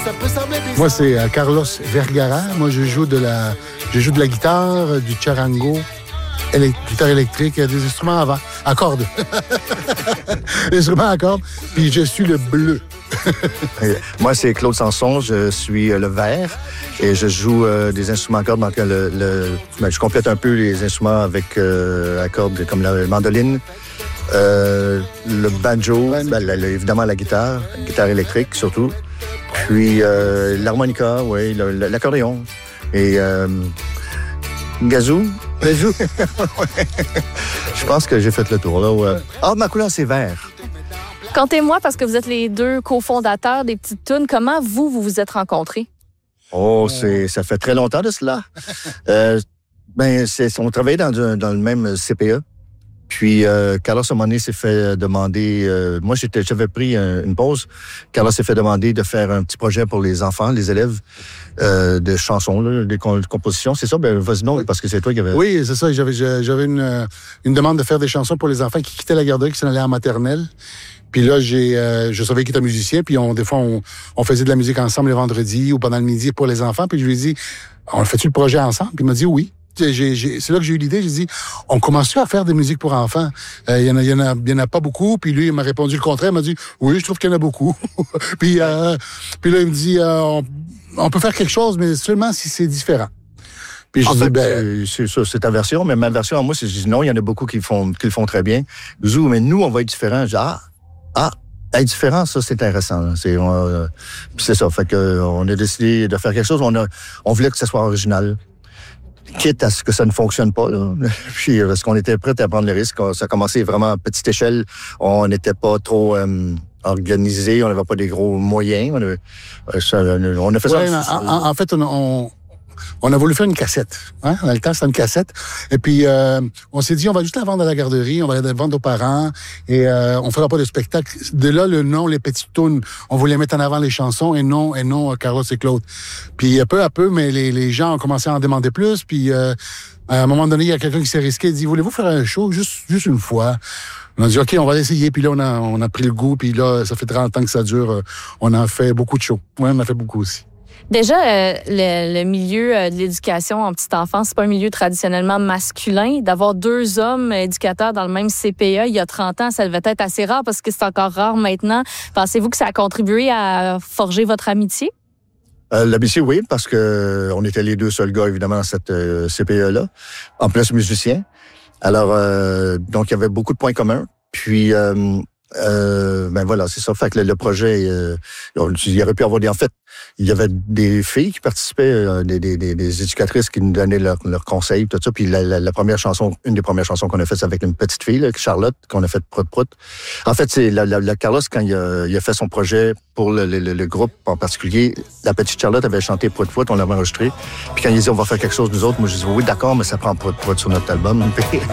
Moi, c'est Carlos Vergara. Moi, je joue de la guitare, du charango, guitare électrique, des instruments à cordes. Des instruments à cordes. Puis je suis le bleu. Moi, c'est Claude Sanson. Je suis le vert et je joue des instruments à cordes. Donc, je complète un peu les instruments avec à cordes comme la mandoline, le banjo, évidemment la guitare électrique surtout. Puis l'harmonica, oui, l'accordéon. Et gazou. Je pense que j'ai fait le tour, là. Ouais. Ah, ma couleur, c'est vert. Contez-moi, parce que vous êtes les deux cofondateurs des Petites Tounes, comment vous vous êtes rencontrés? Oh, ça fait très longtemps de cela. On travaillait dans le même CPE. Puis, Carlos, à un moment donné, s'est fait demander... moi, j'avais pris une pause. Carlos s'est fait demander de faire un petit projet pour les enfants, les élèves, de chansons, là, des compositions. C'est ça? Ben, vas-y donc, parce que c'est toi qui avais... Oui, c'est ça. J'avais une demande de faire des chansons pour les enfants qui quittaient la garderie, qui s'en allaient en maternelle. Puis là, je savais qu'il était musicien, puis des fois, on faisait de la musique ensemble les vendredis ou pendant le midi pour les enfants. Puis je lui ai dit, on fait-tu le projet ensemble? Puis il m'a dit oui. C'est là que j'ai eu l'idée. J'ai dit, on commence à faire des musiques pour enfants. Il y en a pas beaucoup. Puis lui, il m'a répondu le contraire. Il m'a dit, oui, je trouve qu'il y en a beaucoup. puis là, il me dit, on peut faire quelque chose, mais seulement si c'est différent. Puis je dis, c'est ça, c'est ta version, mais ma version à moi, c'est, je dis non, il y en a beaucoup qui le font très bien. Zou, mais nous, on va être différents. Je dis, être différent, ça, c'est intéressant. Là. C'est ça. Fait que, on a décidé de faire quelque chose. On voulait que ça soit original. Quitte à ce que ça ne fonctionne pas. Là. Puis, parce qu'on était prêts à prendre le risque. Ça a commencé vraiment à petite échelle. On n'était pas trop organisé. On n'avait pas des gros moyens. On a fait ça. En fait, on a voulu faire une cassette. Hein? Dans le temps, c'était une cassette. Et puis, on s'est dit, on va juste la vendre à la garderie, on va la vendre aux parents, et on fera pas de spectacle. De là, le nom, les Petites Tounes, on voulait mettre en avant les chansons, et non Carlos et Claude. Puis, peu à peu, mais les gens ont commencé à en demander plus, puis à un moment donné, il y a quelqu'un qui s'est risqué, il dit, voulez-vous faire un show juste une fois? On a dit, OK, on va l'essayer. Puis là, on a pris le goût, puis là, ça fait 30 ans que ça dure. On en fait beaucoup de shows. Oui, on en fait beaucoup aussi. Déjà, le milieu de l'éducation en petite enfance, c'est pas un milieu traditionnellement masculin. D'avoir deux hommes éducateurs dans le même CPE il y a 30 ans, ça devait être assez rare parce que c'est encore rare maintenant. Pensez-vous que ça a contribué à forger votre amitié? L'amitié, oui, parce que on était les deux seuls gars, évidemment, dans cette CPE-là. En plus, musiciens. Alors, donc, il y avait beaucoup de points communs. Puis, voilà, c'est ça. Fait que le projet, il y aurait pu avoir en fait, il y avait des filles qui participaient, des éducatrices qui nous donnaient leurs conseils, tout ça. Puis la première chanson, une des premières chansons qu'on a faites, c'est avec une petite fille, là, Charlotte, qu'on a fait Prout Prout. En fait, c'est la Carlos, quand il a fait son projet pour le groupe en particulier, la petite Charlotte avait chanté Prout Prout, on l'avait enregistré. Puis quand il dit on va faire quelque chose nous autres, moi je dis oui, d'accord, mais ça prend Prout Prout sur notre album.